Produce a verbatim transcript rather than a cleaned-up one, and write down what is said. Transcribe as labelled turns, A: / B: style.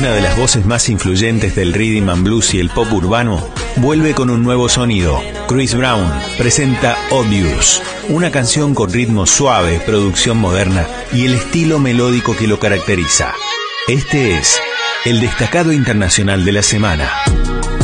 A: Una de las voces más influyentes del rhythm and blues y el pop urbano vuelve con un nuevo sonido. Chris Brown presenta Obvious, una canción con ritmo suave, producción moderna y el estilo melódico que lo caracteriza. Este es el destacado internacional de la semana.